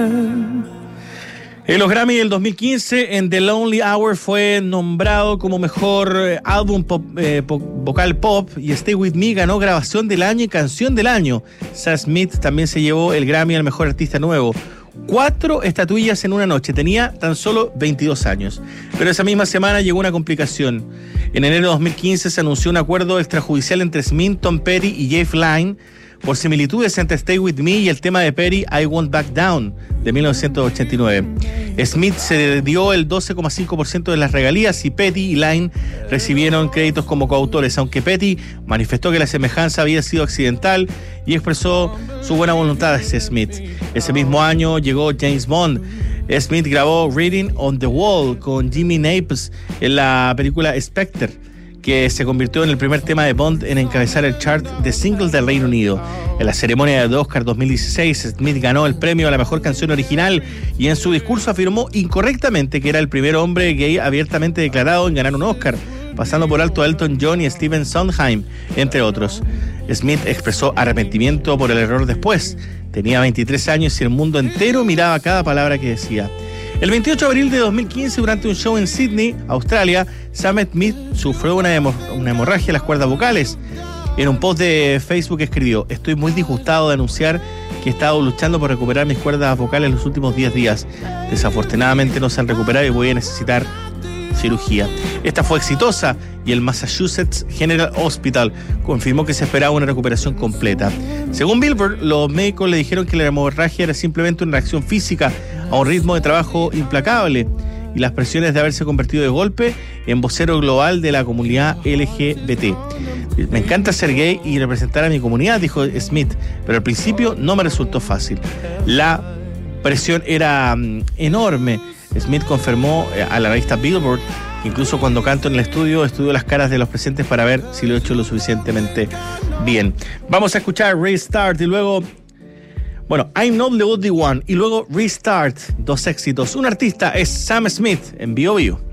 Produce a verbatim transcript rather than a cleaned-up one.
En los Grammy del dos mil quince, en The Lonely Hour fue nombrado como mejor álbum pop, eh, pop, vocal pop, y Stay With Me ganó grabación del año y canción del año. Sam Smith también se llevó el Grammy al mejor artista nuevo. Cuatro estatuillas en una noche. Tenía tan solo veintidós años. Pero esa misma semana llegó una complicación. En enero de dos mil quince se anunció un acuerdo extrajudicial entre Smith, Tom Petty y Jeff Lynne por similitudes entre Stay With Me y el tema de Petty, I Won't Back Down, de mil novecientos ochenta y nueve. Smith se dio el doce coma cinco por ciento de las regalías y Petty y Lynne recibieron créditos como coautores, aunque Petty manifestó que la semejanza había sido accidental y expresó su buena voluntad hacia Smith. Ese mismo año llegó James Bond. Smith grabó Reading on the Wall con Jimmy Naples en la película Spectre, que se convirtió en el primer tema de Bond en encabezar el chart de singles del Reino Unido. En la ceremonia de Oscar dos mil dieciséis, Smith ganó el premio a la mejor canción original y en su discurso afirmó incorrectamente que era el primer hombre gay abiertamente declarado en ganar un Oscar, pasando por alto a Elton John y Stephen Sondheim, entre otros. Smith expresó arrepentimiento por el error después. Tenía veintitrés años y el mundo entero miraba cada palabra que decía. El veintiocho de abril de dos mil quince, durante un show en Sydney, Australia, Sam Smith sufrió una, hemo- una hemorragia en las cuerdas vocales. En un post de Facebook escribió: estoy muy disgustado de anunciar que he estado luchando por recuperar mis cuerdas vocales los últimos diez días. Desafortunadamente no se han recuperado y voy a necesitar cirugía. Esta fue exitosa y el Massachusetts General Hospital confirmó que se esperaba una recuperación completa. Según Billboard, los médicos le dijeron que la hemorragia era simplemente una reacción física a un ritmo de trabajo implacable y las presiones de haberse convertido de golpe en vocero global de la comunidad L G B T. Me encanta ser gay y representar a mi comunidad, dijo Smith, pero al principio no me resultó fácil. La presión era um, enorme. Smith confirmó a la revista Billboard que incluso cuando canto en el estudio, estudio las caras de los presentes para ver si lo he hecho lo suficientemente bien. Vamos a escuchar Restart y luego, bueno, I'm Not the Only One y luego Restart, dos éxitos. Un artista es Sam Smith en B O B.